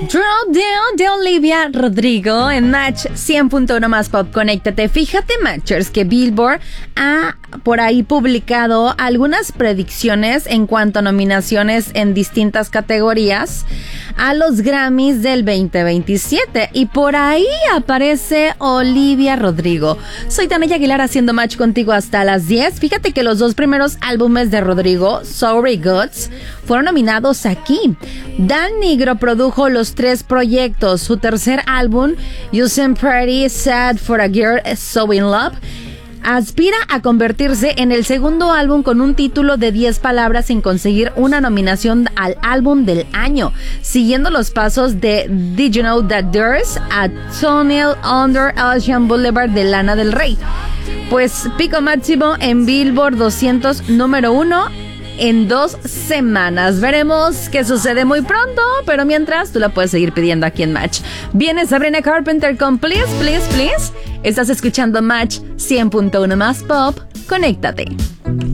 Draw Down de Olivia Rodrigo en Match 100.1 más Pop. Conéctate. Fíjate, Matchers, que Billboard ha por ahí publicado algunas predicciones en cuanto a nominaciones en distintas categorías a los Grammys del 2027. Y por ahí aparece Olivia Rodrigo. Soy Tania Aguilar haciendo match contigo hasta las 10. Fíjate que los dos primeros álbumes de Rodrigo, Sorry Goods, fueron nominados aquí. Dan Nigro produjo los 3 proyectos. Su tercer álbum, You Seem Pretty Sad for a Girl So in Love, aspira a convertirse en el segundo álbum con un título de 10 palabras sin conseguir una nominación al álbum del año, siguiendo los pasos de Did You Know That There's a Tunnel Under Ocean Boulevard de Lana del Rey. Pues pico máximo en Billboard 200 número 1 en 2 semanas. Veremos qué sucede muy pronto, pero mientras tú la puedes seguir pidiendo aquí en Match. Viene Sabrina Carpenter con Please, Please, Please. Estás escuchando Match 100.1 más Pop. Conéctate.